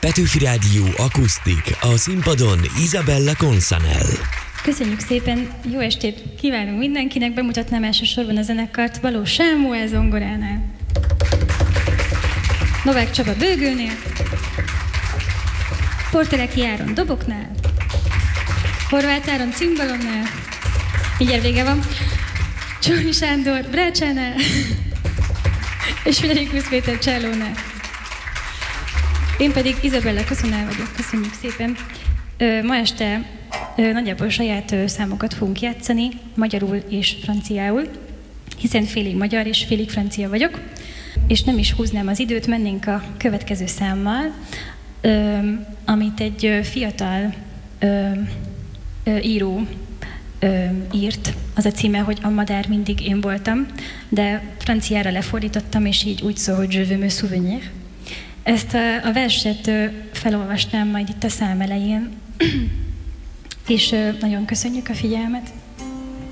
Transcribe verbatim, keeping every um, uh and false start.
Petőfi Rádió akusztik, a színpadon Isabella Consanel. Köszönjük szépen, jó estét kívánunk mindenkinek, bemutatnám elsősorban a zenekart Baló Sámuel zongoránál, Novák Csaba bőgőnél, Porteleki Áron doboknál, Horváth Áron cimbalonnál, mindjárt vége van, Csóri Sándor brácsánál, és Friderikus Péter csellónál. Én pedig Isabella Consanel vagyok, köszönjük szépen. Ma este nagyjából saját számokat fogunk játszani, magyarul és franciául, hiszen félig magyar és félig francia vagyok, és nem is húznám az időt, mennénk a következő számmal, amit egy fiatal író írt. Az a címe, hogy A madár mindig én voltam, de franciára lefordítottam, és így úgy szól, hogy Je veux me souvenir. Ezt a, a verset felolvasnám majd itt a szám elején, és nagyon köszönjük a figyelmet.